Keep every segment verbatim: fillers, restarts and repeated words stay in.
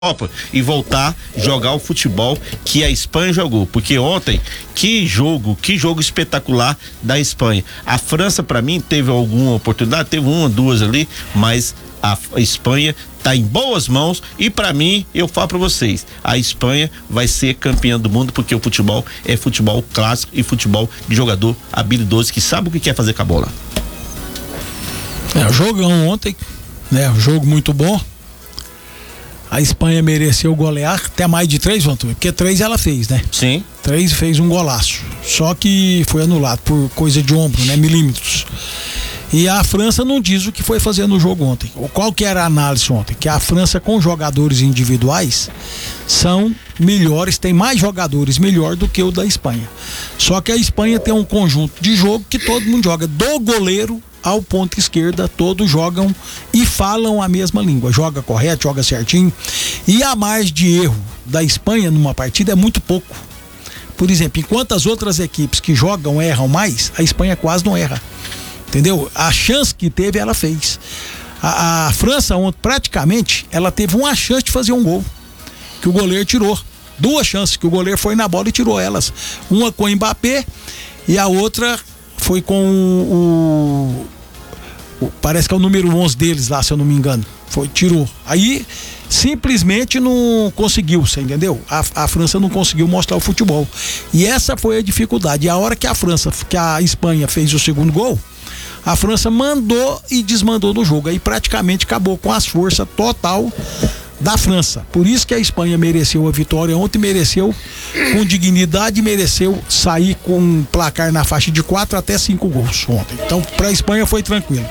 Copa e voltar a jogar o futebol que a Espanha jogou, porque ontem, que jogo, que jogo espetacular da Espanha. A França, para mim, teve alguma oportunidade, teve uma, duas ali, mas a Espanha tá em boas mãos e para mim, eu falo para vocês, a Espanha vai ser campeã do mundo, porque o futebol é futebol clássico e futebol de jogador habilidoso que sabe o que quer fazer com a bola. É, o jogão ontem, né? Um jogo muito bom. A Espanha mereceu golear até mais de três, Vantur, porque três ela fez, né? Sim. Três fez um golaço. Só que foi anulado por coisa de ombro, né? Milímetros. E a França não diz o que foi fazer no jogo ontem. Qual que era a análise ontem? Que a França com jogadores individuais são melhores, tem mais jogadores melhor do que o da Espanha. Só que a Espanha tem um conjunto de jogo que todo mundo joga, do goleiro ao ponto esquerda, todos jogam e falam a mesma língua, joga correto, joga certinho, e a margem de erro da Espanha numa partida é muito pouco. Por exemplo, enquanto as outras equipes que jogam erram mais, a Espanha quase não erra, entendeu? A chance que teve, ela fez. A, a França ontem, praticamente, ela teve uma chance de fazer um gol, que o goleiro tirou, duas chances, que o goleiro foi na bola e tirou elas, uma com o Mbappé e a outra foi com o, o, o parece que é o número onze deles lá, se eu não me engano, foi, tirou, aí simplesmente não conseguiu, você entendeu? A, a França não conseguiu mostrar o futebol, e essa foi a dificuldade. E a hora que a França, que a Espanha fez o segundo gol, a França mandou e desmandou no jogo, aí praticamente acabou com as forças total da França. Por isso que a Espanha mereceu a vitória ontem, mereceu com dignidade, mereceu sair com um placar na faixa de quatro até cinco gols ontem. Então, para a Espanha foi tranquilo.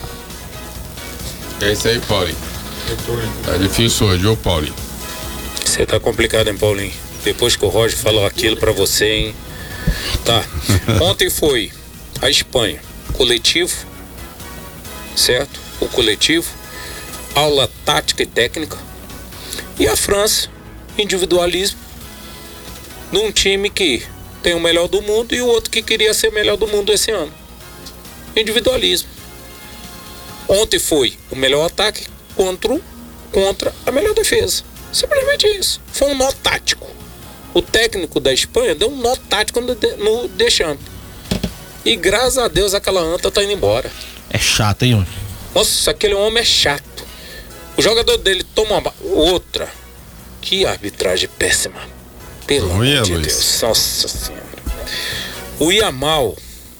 É isso aí, Paulinho. Tá difícil hoje, ô Paulinho. Você tá complicado, hein, Paulinho? Depois que o Roger falou aquilo pra você, hein? Tá. Ontem foi a Espanha, coletivo, certo? O coletivo, aula tática e técnica. E a França, individualismo, num time que tem o melhor do mundo e o outro que queria ser o melhor do mundo esse ano. Individualismo. Ontem foi o melhor ataque contra, contra a melhor defesa. Simplesmente isso. Foi um nó tático. O técnico da Espanha deu um nó tático no, no Deschamps. E graças a Deus aquela anta tá indo embora. É chato, hein, homem? Nossa, aquele homem é chato. O jogador dele toma uma... outra. Que arbitragem péssima. Pelo amor de Luiz. Deus. Nossa Senhora. O Yamal,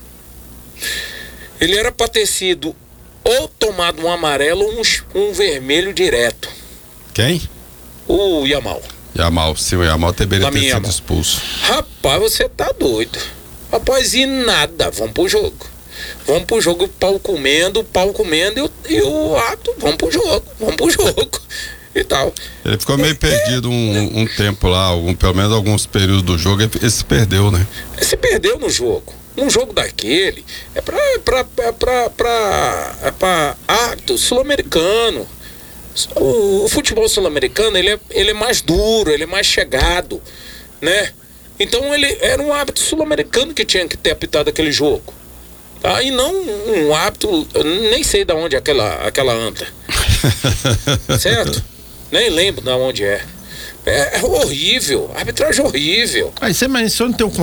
ele era pra ter sido ou tomado um amarelo ou um, um vermelho direto. Quem? O Yamal. Yamal, sim, o Yamal deveria ter sido Yamal. expulso. Rapaz, você tá doido. Rapaz, e nada. Vamos pro jogo. Vamos pro jogo, o pau comendo, o pau comendo e o, e o ato, vamos pro jogo, vamos pro jogo e tal. Ele ficou meio perdido um, um tempo lá, algum, pelo menos alguns períodos do jogo, ele, ele se perdeu, né? Ele se perdeu no jogo. Um jogo daquele é pra, pra, pra, pra, pra, é pra ato sul-americano. O, o futebol sul-americano, ele é, ele é mais duro, ele é mais chegado, né? Então ele era um árbitro sul-americano que tinha que ter apitado aquele jogo. Tá? E não um hábito, nem sei de onde é aquela, aquela anta. Certo? Nem lembro de onde é. É, é horrível, arbitragem horrível. Aí você, mas você não tem um